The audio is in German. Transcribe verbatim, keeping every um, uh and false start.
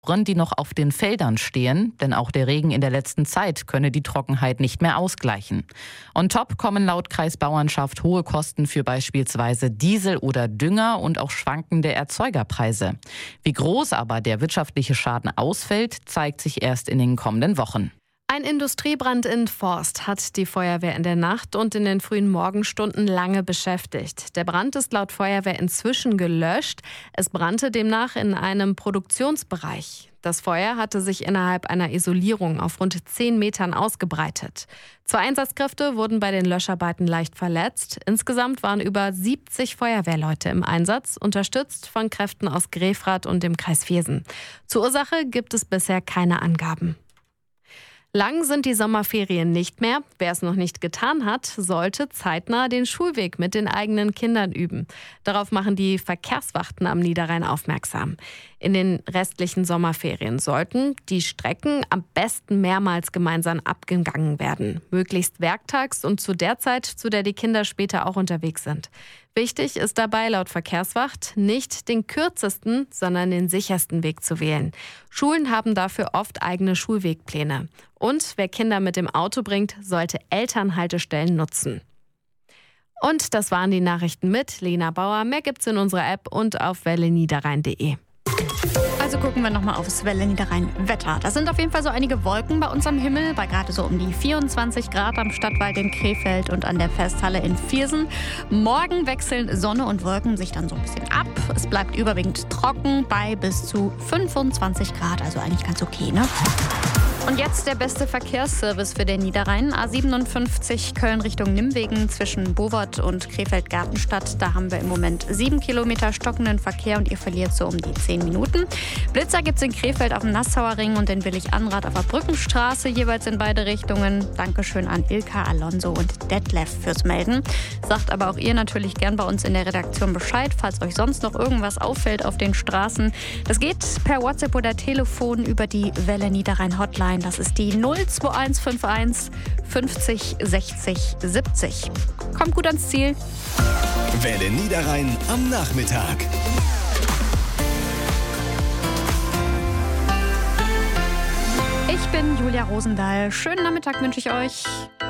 die noch auf den Feldern stehen, denn auch der Regen in der letzten Zeit könne die Trockenheit nicht mehr ausgleichen. On top kommen laut Kreisbauernschaft hohe Kosten für beispielsweise Diesel oder Dünger und auch schwankende Erzeugerpreise. Wie groß aber der wirtschaftliche Schaden ausfällt, zeigt sich erst in den kommenden Wochen. Ein Industriebrand in Forst hat die Feuerwehr in der Nacht und in den frühen Morgenstunden lange beschäftigt. Der Brand ist laut Feuerwehr inzwischen gelöscht. Es brannte demnach in einem Produktionsbereich. Das Feuer hatte sich innerhalb einer Isolierung auf rund zehn Metern ausgebreitet. Zwei Einsatzkräfte wurden bei den Löscharbeiten leicht verletzt. Insgesamt waren über siebzig Feuerwehrleute im Einsatz, unterstützt von Kräften aus Grefrath und dem Kreis Viersen. Zur Ursache gibt es bisher keine Angaben. Lang sind die Sommerferien nicht mehr. Wer es noch nicht getan hat, sollte zeitnah den Schulweg mit den eigenen Kindern üben. Darauf machen die Verkehrswachten am Niederrhein aufmerksam. In den restlichen Sommerferien sollten die Strecken am besten mehrmals gemeinsam abgegangen werden. Möglichst werktags und zu der Zeit, zu der die Kinder später auch unterwegs sind. Wichtig ist dabei laut Verkehrswacht, nicht den kürzesten, sondern den sichersten Weg zu wählen. Schulen haben dafür oft eigene Schulwegpläne. Und wer Kinder mit dem Auto bringt, sollte Elternhaltestellen nutzen. Und das waren die Nachrichten mit Lena Bauer. Mehr gibt's in unserer App und auf welle niederrhein punkt de. Also gucken wir nochmal aufs Welle Niederrhein Wetter. Da sind auf jeden Fall so einige Wolken bei uns am Himmel, bei gerade so um die vierundzwanzig Grad am Stadtwald in Krefeld und an der Festhalle in Viersen. Morgen wechseln Sonne und Wolken sich dann so ein bisschen ab. Es bleibt überwiegend trocken bei bis zu fünfundzwanzig Grad, also eigentlich ganz okay, ne? Und jetzt der beste Verkehrsservice für den Niederrhein. A siebenundfünfzig Köln Richtung Nimwegen zwischen Bovert und Krefeld-Gartenstadt. Da haben wir im Moment sieben Kilometer stockenden Verkehr und ihr verliert so um die zehn Minuten. Blitzer gibt es in Krefeld auf dem Nassauer Ring und in Willig-Anrath auf der Brückenstraße, jeweils in beide Richtungen. Dankeschön an Ilka, Alonso und Detlef fürs Melden. Sagt aber auch ihr natürlich gern bei uns in der Redaktion Bescheid, falls euch sonst noch irgendwas auffällt auf den Straßen. Das geht per WhatsApp oder Telefon über die Welle Niederrhein Hotline. Das ist die null zwei eins fünf eins fünfzig sechzig siebzig. Kommt gut ans Ziel. Welle Niederrhein am Nachmittag. Ich bin Julia Rosendahl. Schönen Nachmittag wünsche ich euch.